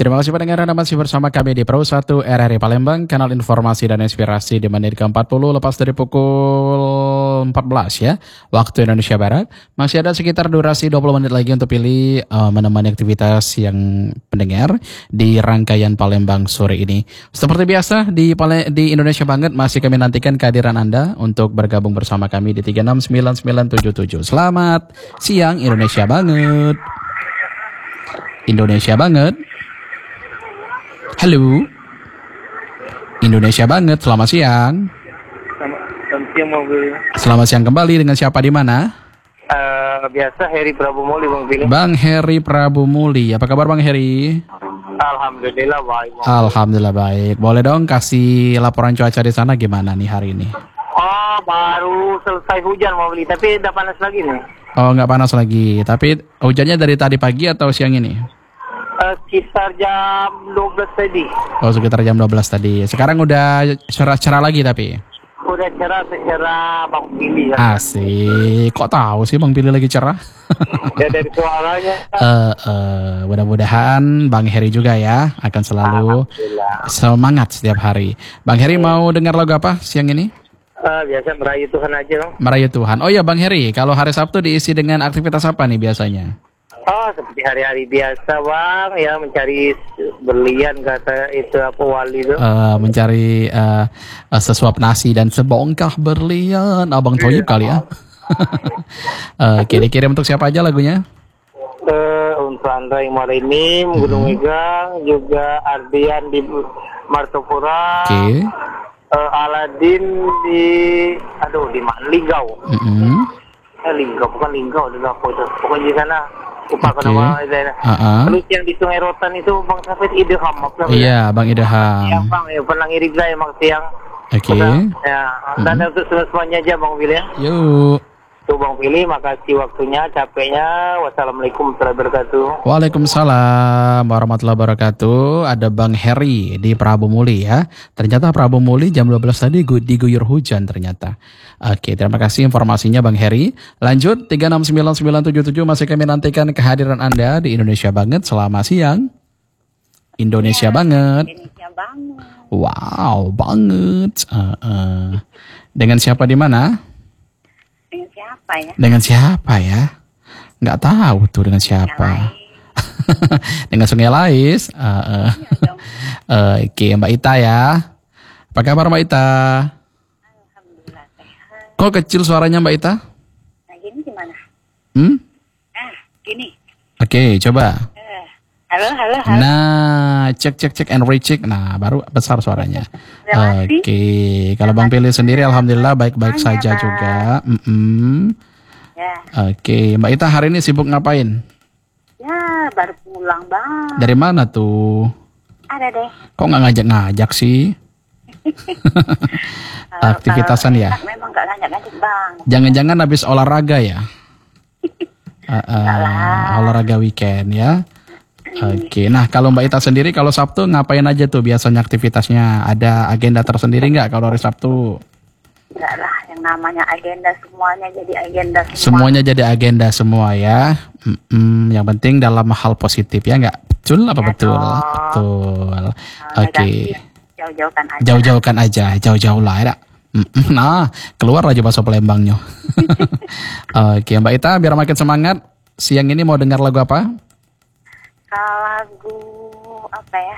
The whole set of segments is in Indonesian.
Terima kasih pendengar Anda masih bersama kami di Pro 1 RRI Palembang, kanal informasi dan inspirasi di menit ke-40 lepas dari pukul 14 ya, waktu Indonesia Barat. Masih ada sekitar durasi 20 menit lagi untuk pilih menemani aktivitas yang pendengar di rangkaian Palembang sore ini. Seperti biasa di Indonesia Banget masih kami nantikan kehadiran Anda untuk bergabung bersama kami di 369977. Selamat siang Indonesia Banget. Indonesia Banget. Halo, Indonesia Banget, selamat siang. Selamat siang, Bang Billy. Selamat siang kembali, dengan siapa di mana? Biasa Heri Prabu Muli, Bang Billy. Bang Heri Prabu Muli, apa kabar Bang Heri? Alhamdulillah baik, Bang. Alhamdulillah baik. Boleh dong kasih laporan cuaca di sana gimana nih hari ini? Oh, baru selesai hujan, Bang Billy, tapi udah panas lagi nih. Oh, nggak panas lagi, tapi hujannya dari tadi pagi atau siang ini? Sekitar jam 12 tadi. Oh, sekitar jam 12 tadi. Sekarang udah cerah-cerah lagi tapi? Udah cerah secara Bang Billy ya. Asik, kok tahu sih Bang Billy lagi cerah? Ya dari suaranya. Mudah-mudahan Bang Heri juga ya akan selalu semangat setiap hari. Bang Heri mau dengar lagu apa siang ini? Biasa merayu Tuhan aja, Bang. Merayu Tuhan. Oh ya Bang Heri, kalau hari Sabtu diisi dengan aktivitas apa nih biasanya? Oh, seperti hari-hari biasa, Bang, ya mencari berlian kata itu apa wali itu. Mencari sesuap nasi dan sebongkah berlian. Abang Toyib kali ya. Kirim untuk siapa aja lagunya? Untuk Andra yang Marinim, Gunung Megang, juga Ardian di Martopura. Oke. Aladin di mana? Linggau. Linggau bukan Linggau, di apa itu? Pokoknya di sana. Lupa nama itu. Terus yang di Sungai Rotan itu Bang Safid Idham. Iya, Bang Idham. Ya, Bang, ya pernah ngirim saya Bang siang. Oke. Ya, dan untuk semuanya aja Bang Billy ya. Yuk. Tuh Bang Billy, makasih waktunya, capeknya. Wassalamualaikum warahmatullahi wabarakatuh. Waalaikumsalam warahmatullahi wabarakatuh. Ada Bang Heri di Prabu Muli ya. Ternyata Prabu Muli jam 12 tadi diguyur hujan ternyata. Oke, terima kasih informasinya Bang Heri. Lanjut 369977 masih kami nantikan kehadiran Anda di Indonesia Banget. Selamat siang. Indonesia Banget. Indonesia Banget. Wow, banget. Dengan siapa di mana? Dengan siapa ya? Dengan siapa ya? Nggak tahu tuh dengan siapa. Dengan Sungai Lais. Oke, Mbak Ita ya. Apa kabar Mbak Ita? Alhamdulillah sehat. Kok kecil suaranya Mbak Ita? Nah, gini gimana? Gini. Oke, coba. Halo. Nah, cek and recheck. Nah, baru besar suaranya. Oke, kalau Bang Pilih sendiri alhamdulillah baik-baik saja Bang. juga. Ya. Oke, Mbak Ita hari ini sibuk ngapain? Ya, baru pulang Bang. Dari mana tuh? Ada deh. Kok nggak ngajak-ngajak sih? Aktivitasan ya? Memang nggak ngajak-ngajak Bang. Jangan-jangan habis olahraga ya? Olahraga weekend ya? Oke, nah kalau Mbak Ita sendiri kalau Sabtu ngapain aja tuh biasanya aktivitasnya? Ada agenda tersendiri nggak kalau hari Sabtu? Enggak lah, yang namanya agenda semuanya jadi agenda semua. Semuanya jadi agenda semua ya. Yang penting dalam hal positif ya nggak? Betul apa Ya, betul? dong. Betul. Oke. Jauh-jauhkan aja. Jauh-jauhkan aja, jauh-jauh lah ya. Nah, keluar aja bahasa Palembangnya. Oke, Mbak Ita biar makin semangat. Siang ini mau dengar lagu apa? Lagu apa ya?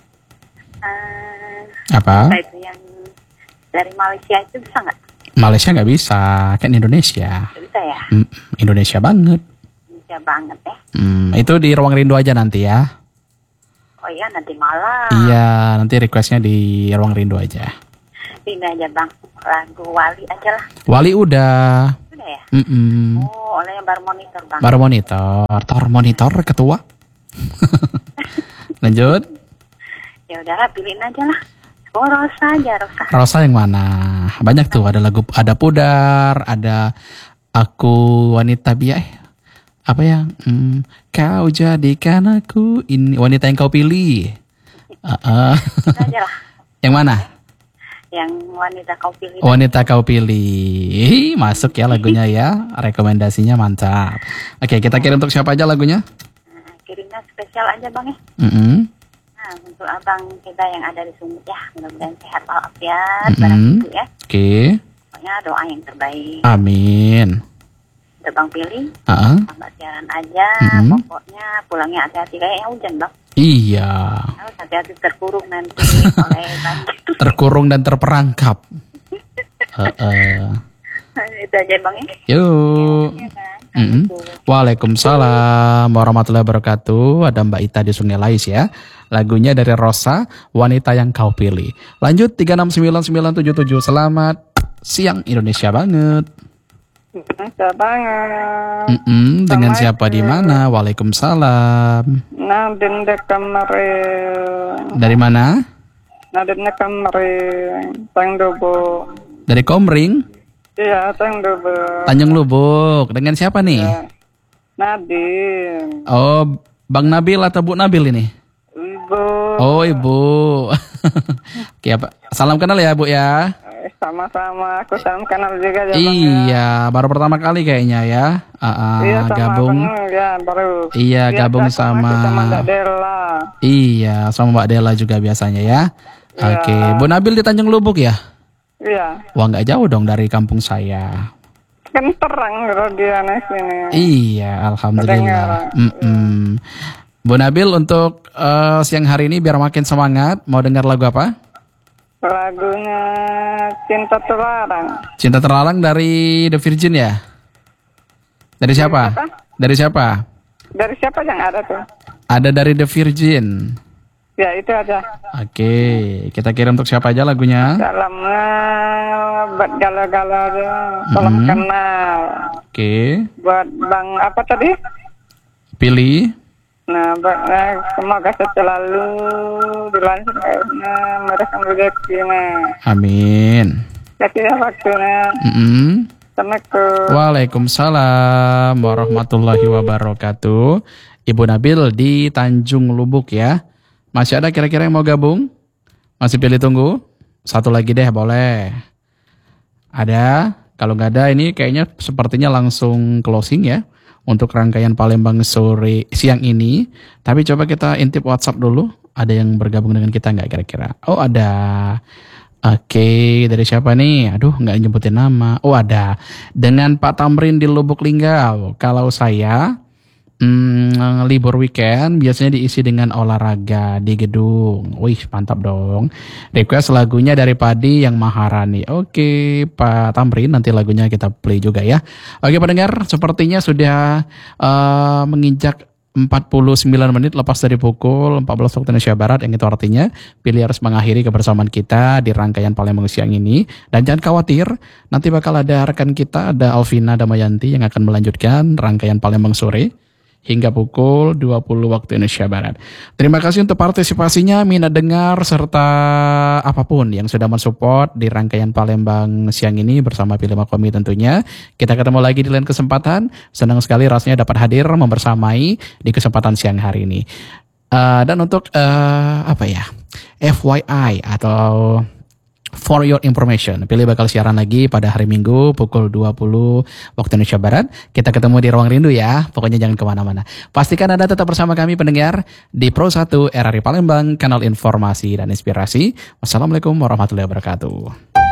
Apa? Itu yang dari Malaysia itu bisa nggak? Malaysia nggak bisa, kan Indonesia. Nggak bisa ya? Indonesia banget. Indonesia banget ya. Itu di Ruang Rindu aja nanti ya. Oh iya, nanti malam. Iya, nanti requestnya di Ruang Rindu aja. Ini aja Bang, lagu Wali aja lah. Wali udah. Udah ya? Oh, oleh yang baru monitor Bang. baru monitor ketua. Lanjut. Ya udahlah, pilihin aja lah. Oh, Rosa aja, Rosa. Rosa yang mana? Banyak tuh, ada lagu, ada Pudar, ada Aku Wanita apa ya? Kau jadikan aku ini wanita yang kau pilih. Itu aja lah. Yang mana? Yang wanita kau pilih. Wanita kau pilih. Masuk ya lagunya ya. Rekomendasinya mantap. Oke, kita kirim untuk siapa aja lagunya? Kirimnya spesial aja Bang ya. untuk abang kita yang ada di Sumut ya, mudah-mudahan sehat walafiat, barang itu ya. Oke. Pokoknya doa yang terbaik. Amin. Udah Bang pilih, tambah siaran aja, pokoknya pulangnya hati-hati kayaknya hujan Bang. Iya. Harus hati-hati terkurung nanti oleh banjir. Terkurung dan terperangkap. Itu aja Bang ya. Yuk. Waalaikumsalam warahmatullahi wabarakatuh. Ada Mbak Ita di Sungai Lais ya. Lagunya dari Rosa, Wanita Yang Kau Pilih. Lanjut 369977. Selamat siang Indonesia banget. Indonesia banget. Dengan siapa di mana? Waalaikumsalam. Nadine de kemarin. Dari mana? Nadine kemarin. Tangdobo. Dari Komring? Iya, Tangdobo. Tanjung Lubuk. Dengan siapa nih? Ya. Nadine. Oh, Bang Nabil atau Bu Nabil ini? Ibu. Oh, Ibu. Oke, apa? Salam kenal ya, Bu ya. Sama-sama. Aku salam kenal juga ya, Bang. Iya, baru pertama kali kayaknya ya. Iya, sama gabung. Ya, baru. Iya, gabung sama Mbak Dela. Iya, sama Mbak Dela juga biasanya ya. Oke, Bu Nabil di Tanjung Lubuk ya? Iya. Wah, nggak jauh dong dari kampung saya. Kan terang radionya sini. Iya, alhamdulillah. Bu Nabil untuk siang hari ini biar makin semangat, mau dengar lagu apa? Lagunya Cinta Terlarang. Cinta Terlarang dari The Virgin ya? Dari siapa? Apa? Dari siapa? Dari siapa yang ada tuh? Ada dari The Virgin. Ya itu aja. Oke, kita kirim untuk siapa aja lagunya? Salamnya buat gala-gala aja. Salam kenal. Oke. Buat Bang apa tadi? Pilih. Nah, semoga selalu dilancarkan mereka rezekinya. Amin. Sekian waktunya. Assalamualaikum. Waalaikumsalam warahmatullahi wabarakatuh. Ibu Nabil di Tanjung Lubuk ya. Masih ada kira-kira yang mau gabung? Masih pilih tunggu? Satu lagi deh boleh. Ada? Kalau nggak ada ini kayaknya sepertinya langsung closing ya. Untuk rangkaian Palembang siang ini. Tapi coba kita intip WhatsApp dulu. Ada yang bergabung dengan kita nggak kira-kira? Oh ada. Oke, dari siapa nih? Aduh nggak nyebutin nama. Oh ada. Dengan Pak Tamrin di Lubuk Linggau. Kalau saya libur weekend biasanya diisi dengan olahraga di gedung. Wih mantap dong. Request lagunya dari Padi yang Maharani. Oke Pak Tamrin, nanti lagunya kita play juga ya. Oke pendengar, sepertinya sudah menginjak 49 menit lepas dari pukul 14 waktu Indonesia Barat, yang itu artinya Pilih harus mengakhiri kebersamaan kita di rangkaian Palembang siang ini. Dan jangan khawatir, nanti bakal ada rekan kita, ada Alvina Damayanti yang akan melanjutkan rangkaian Palembang sore hingga pukul 20 waktu Indonesia Barat. Terima kasih untuk partisipasinya, minat dengar, serta apapun yang sudah mensupport di rangkaian Palembang siang ini bersama Pilih Makomi tentunya. Kita ketemu lagi di lain kesempatan. Senang sekali rasanya dapat hadir membersamai di kesempatan siang hari ini. Dan untuk FYI atau for your information, Pilih bakal siaran lagi pada hari Minggu pukul 20 waktu Indonesia Barat. Kita ketemu di Ruang Rindu ya. Pokoknya jangan kemana-mana. Pastikan Anda tetap bersama kami pendengar di Pro 1 RRI Palembang, kanal informasi dan inspirasi. Wassalamualaikum warahmatullahi wabarakatuh.